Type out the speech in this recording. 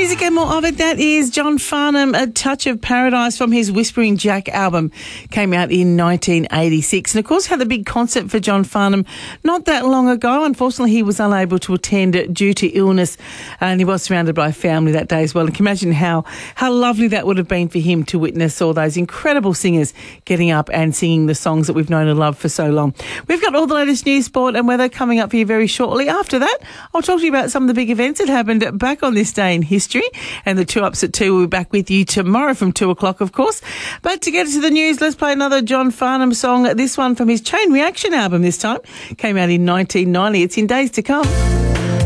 Music and more of it. That is John Farnham, A Touch of Paradise from his Whispering Jack album. Came out in 1986. And of course, had a big concert for John Farnham not that long ago. Unfortunately, he was unable to attend due to illness, and he was surrounded by family that day as well. And can you imagine how lovely that would have been for him to witness all those incredible singers getting up and singing the songs that we've known and loved for so long. We've got all the latest news, sport and weather coming up for you very shortly. After that, I'll talk to you about some of the big events that happened back on this day in history, and the 2 Ups at 2 will be back with you tomorrow from 2 o'clock, of course. But to get to the news, let's play another John Farnham song. This one from his Chain Reaction album this time. Came out in 1990. It's In Days to Come.